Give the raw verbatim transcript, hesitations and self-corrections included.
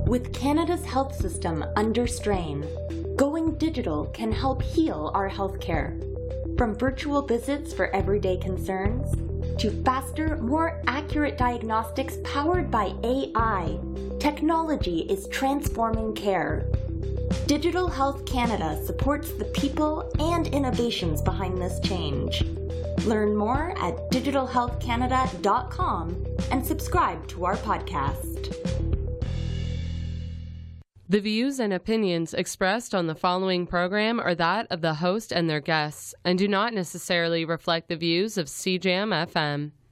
With Canada's health system under strain, going digital can help heal our healthcare. From virtual visits for everyday concerns, to faster, more accurate diagnostics powered by A I, technology is transforming care. Digital Health Canada supports the people and innovations behind this change. Learn more at digital health canada dot com and subscribe to our podcast. The views and opinions expressed on the following program are that of the host and their guests and do not necessarily reflect the views of C J A M F M.